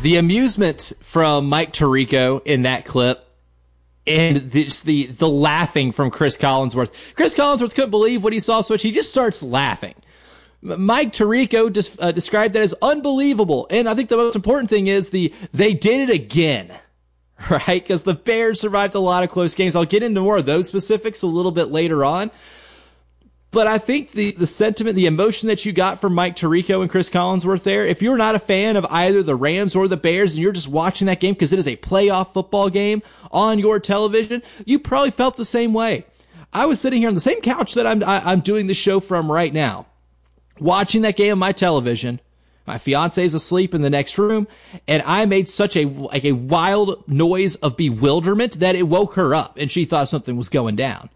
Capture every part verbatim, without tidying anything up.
The amusement from Mike Tirico in that clip, and the, the the laughing from Chris Collinsworth. Chris Collinsworth couldn't believe what he saw, so he just starts laughing. Mike Tirico just uh, described that as unbelievable. And I think the most important thing is the they did it again, right? Because the Bears survived a lot of close games. I'll get into more of those specifics a little bit later on. But I think the, the sentiment, the emotion that you got from Mike Tirico and Chris Collinsworth there, if you're not a fan of either the Rams or the Bears and you're just watching that game because it is a playoff football game on your television, you probably felt the same way. I was sitting here on the same couch that I'm, I, I'm doing this show from right now, watching that game on my television. My fiance's asleep in the next room, and I made such a, like a wild noise of bewilderment that it woke her up and she thought something was going down.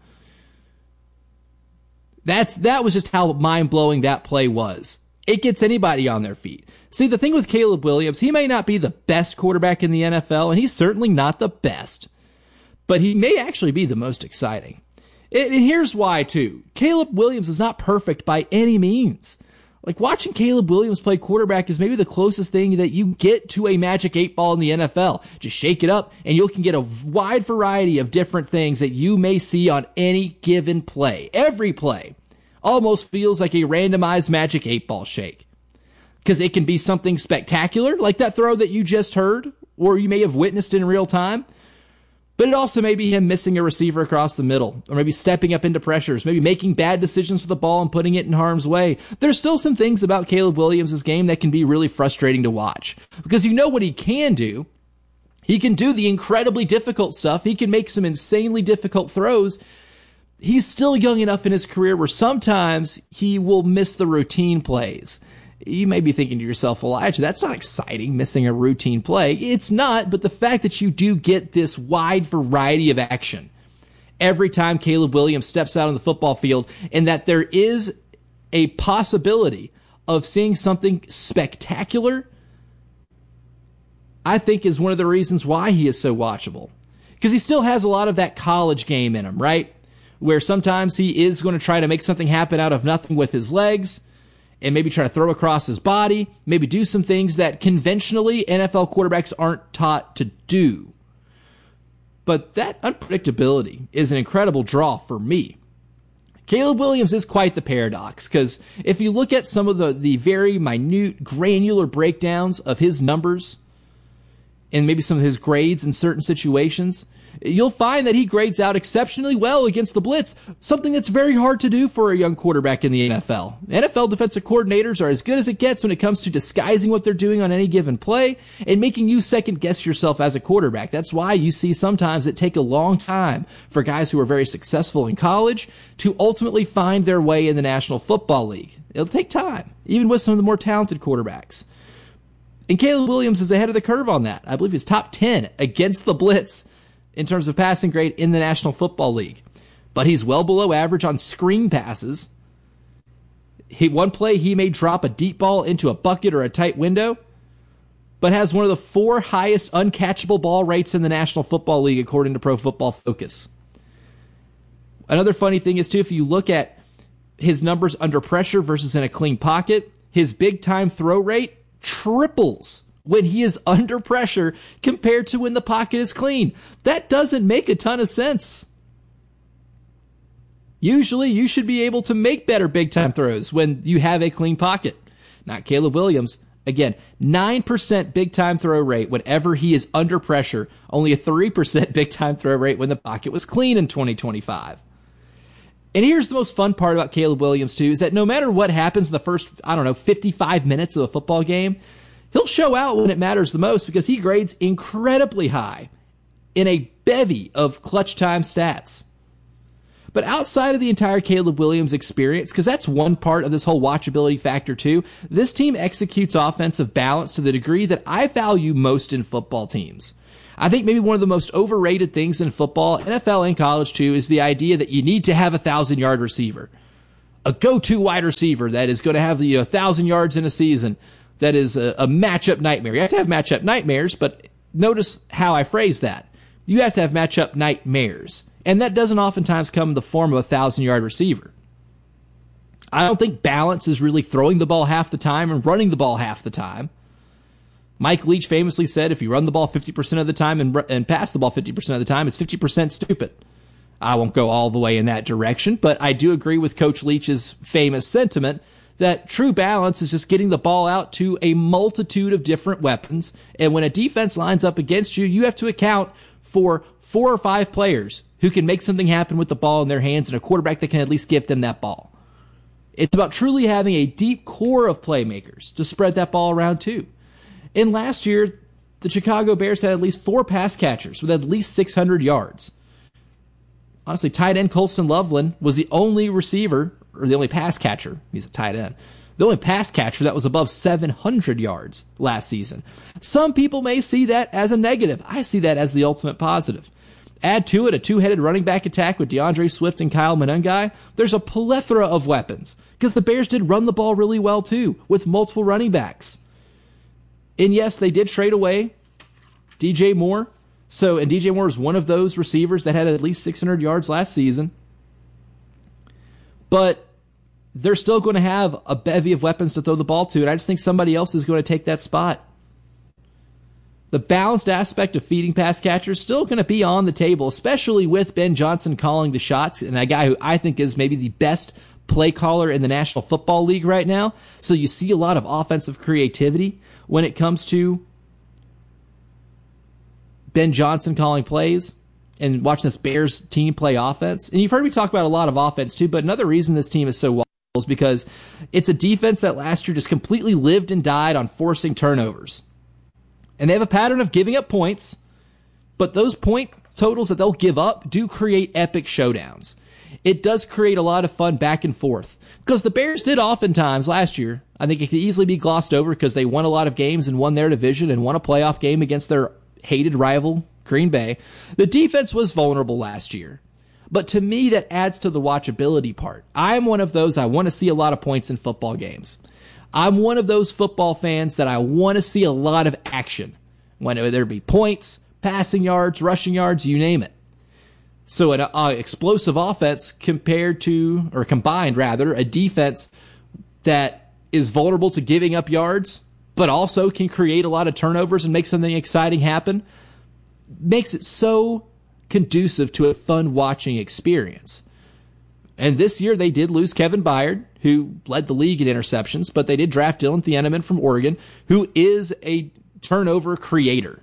That's, that was just how mind-blowing that play was. It gets anybody on their feet. See, the thing with Caleb Williams, he may not be the best quarterback in the N F L, and he's certainly not the best, but he may actually be the most exciting. And here's why, too. Caleb Williams is not perfect by any means. Like, watching Caleb Williams play quarterback is maybe the closest thing that you get to a magic eight ball in the N F L. Just shake it up, and you can get a wide variety of different things that you may see on any given play. Every play almost feels like a randomized magic eight ball shake. Because it can be something spectacular, like that throw that you just heard, or you may have witnessed in real time. But it also may be him missing a receiver across the middle, or maybe stepping up into pressures, maybe making bad decisions with the ball and putting it in harm's way. There's still some things about Caleb Williams' game that can be really frustrating to watch. Because you know what he can do. He can do the incredibly difficult stuff. He can make some insanely difficult throws. He's still young enough in his career where sometimes he will miss the routine plays. You may be thinking to yourself, Elijah, that's not exciting, missing a routine play. It's not, but the fact that you do get this wide variety of action every time Caleb Williams steps out on the football field, and that there is a possibility of seeing something spectacular, I think is one of the reasons why he is so watchable. Because he still has a lot of that college game in him, right? Where sometimes he is going to try to make something happen out of nothing with his legs, and maybe try to throw across his body, maybe do some things that conventionally N F L quarterbacks aren't taught to do. But that unpredictability is an incredible draw for me. Caleb Williams is quite the paradox, because if you look at some of the, the very minute, granular breakdowns of his numbers, and maybe some of his grades in certain situations, you'll find that he grades out exceptionally well against the blitz, something that's very hard to do for a young quarterback in the N F L. N F L defensive coordinators are as good as it gets when it comes to disguising what they're doing on any given play and making you second guess yourself as a quarterback. That's why you see sometimes it take a long time for guys who are very successful in college to ultimately find their way in the National Football League. It'll take time, even with some of the more talented quarterbacks. And Caleb Williams is ahead of the curve on that. I believe he's top ten against the blitz in terms of passing grade in the National Football League. But he's well below average on screen passes. He, one play, he may drop a deep ball into a bucket or a tight window, but has one of the four highest uncatchable ball rates in the National Football League, according to Pro Football Focus. Another funny thing is, too, if you look at his numbers under pressure versus in a clean pocket, his big-time throw rate triples when he is under pressure compared to when the pocket is clean. That doesn't make a ton of sense. Usually, you should be able to make better big-time throws when you have a clean pocket. Not Caleb Williams. Again, nine percent big-time throw rate whenever he is under pressure. Only a three percent big-time throw rate when the pocket was clean in twenty twenty-five. And here's the most fun part about Caleb Williams, too, is that no matter what happens in the first, I don't know, fifty-five minutes of a football game, he'll show out when it matters the most because he grades incredibly high in a bevy of clutch time stats. But outside of the entire Caleb Williams experience, because that's one part of this whole watchability factor too, this team executes offensive balance to the degree that I value most in football teams. I think maybe one of the most overrated things in football, N F L and college too, is the idea that you need to have a thousand-yard receiver. A go-to wide receiver that is going to have, you know, a thousand yards in a season. That is a, a matchup nightmare. You have to have matchup nightmares, but notice how I phrase that. You have to have matchup nightmares. And that doesn't oftentimes come in the form of a thousand-yard receiver. I don't think balance is really throwing the ball half the time and running the ball half the time. Mike Leach famously said, if you run the ball fifty percent of the time and, and pass the ball fifty percent of the time, it's fifty percent stupid. I won't go all the way in that direction, but I do agree with Coach Leach's famous sentiment that true balance is just getting the ball out to a multitude of different weapons. And when a defense lines up against you, you have to account for four or five players who can make something happen with the ball in their hands and a quarterback that can at least give them that ball. It's about truly having a deep core of playmakers to spread that ball around too. And last year, the Chicago Bears had at least four pass catchers with at least six hundred yards. Honestly, tight end Colston Loveland was the only receiver, or the only pass catcher, he's a tight end, the only pass catcher that was above seven hundred yards last season. Some people may see that as a negative. I see that as the ultimate positive. Add to it a two-headed running back attack with DeAndre Swift and Kyle Monangai. There's a plethora of weapons, because the Bears did run the ball really well too, with multiple running backs. And yes, they did trade away D J Moore. So, and D J Moore is one of those receivers that had at least six hundred yards last season. But they're still going to have a bevy of weapons to throw the ball to, and I just think somebody else is going to take that spot. The balanced aspect of feeding pass catchers is still going to be on the table, especially with Ben Johnson calling the shots, and a guy who I think is maybe the best play caller in the National Football League right now. So you see a lot of offensive creativity when it comes to Ben Johnson calling plays and watching this Bears team play offense. And you've heard me talk about a lot of offense too, but another reason this team is so wild is because it's a defense that last year just completely lived and died on forcing turnovers. And they have a pattern of giving up points, but those point totals that they'll give up do create epic showdowns. It does create a lot of fun back and forth, because the Bears did oftentimes last year. I think it could easily be glossed over because they won a lot of games and won their division and won a playoff game against their hated rival, Green Bay. The defense was vulnerable last year. But to me, that adds to the watchability part. I'm one of those, I want to see a lot of points in football games. I'm one of those football fans that I want to see a lot of action, whether there be points, passing yards, rushing yards, you name it. So an uh, explosive offense compared to, or combined rather, a defense that is vulnerable to giving up yards, but also can create a lot of turnovers and make something exciting happen, makes it so conducive to a fun watching experience. And this year they did lose Kevin Byard, who led the league in interceptions, but they did draft Dylan Thieneman from Oregon, who is a turnover creator.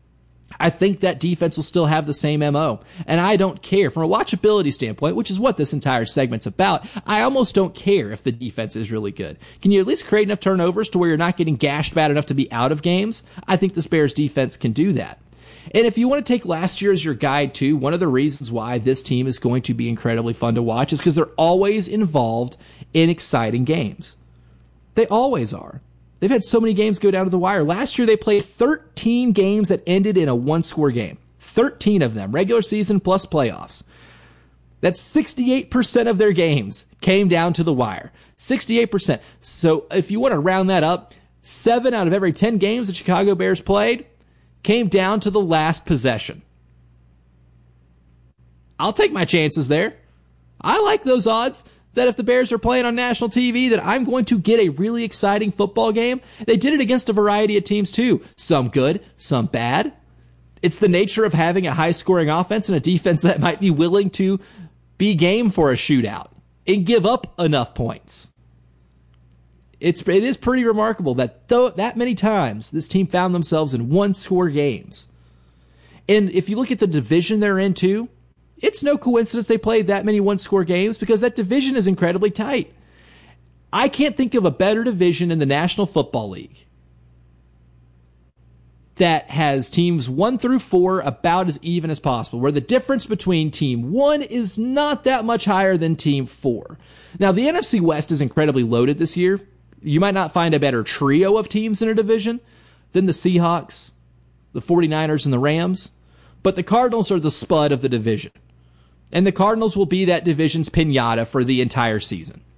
I think that defense will still have the same M O. And I don't care from a watchability standpoint, which is what this entire segment's about. I almost don't care if the defense is really good. Can you at least create enough turnovers to where you're not getting gashed bad enough to be out of games? I think this Bears defense can do that. And if you want to take last year as your guide too, one of the reasons why this team is going to be incredibly fun to watch is because they're always involved in exciting games. They always are. They've had so many games go down to the wire. Last year they played thirteen games that ended in a one-score game. thirteen of them, regular season plus playoffs. That's sixty-eight percent of their games came down to the wire. sixty-eight percent. So if you want to round that up, seven out of every ten games the Chicago Bears played came down to the last possession. I'll take my chances there. I like those odds that if the Bears are playing on national T V, that I'm going to get a really exciting football game. They did it against a variety of teams too. Some good, some bad. It's the nature of having a high-scoring offense and a defense that might be willing to be game for a shootout and give up enough points. It's, it is pretty remarkable that though that many times this team found themselves in one-score games. And if you look at the division they're in too, it's no coincidence they played that many one-score games because that division is incredibly tight. I can't think of a better division in the National Football League that has teams one through four about as even as possible, where the difference between team one is not that much higher than team four. Now, the N F C West is incredibly loaded this year. You might not find a better trio of teams in a division than the Seahawks, the 49ers, and the Rams, but the Cardinals are the spud of the division. And the Cardinals will be that division's piñata for the entire season.